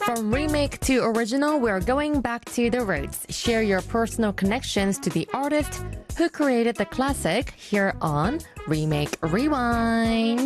From remake to original, we're going back to the roots. Share your personal connections to the artist who created the classic here on Remake Rewind.